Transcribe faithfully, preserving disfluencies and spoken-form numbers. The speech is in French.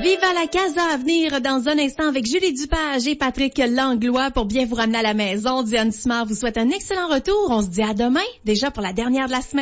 Viva la Casa à venir dans un instant avec Julie Dupage et Patrick Langlois pour bien vous ramener à la maison. Diane Simard vous souhaite un excellent retour. On se dit à demain, déjà pour la dernière de la semaine.